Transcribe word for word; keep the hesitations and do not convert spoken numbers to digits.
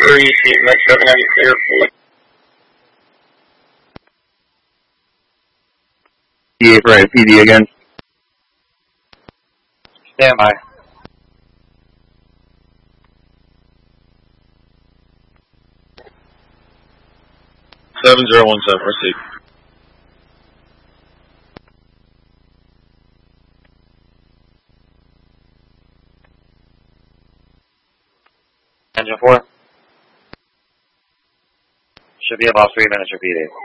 three, sheet Metro nine, clear for D eight right, P D again. Stand by. seven zero one seven, proceed. Engine four. Should be about three minutes repeated.